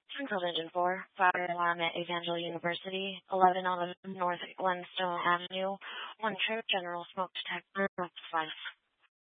Central Engine 4, fire alarm at Evangel University, 11 on North Glenstone Avenue, one trip, general smoke detector, device.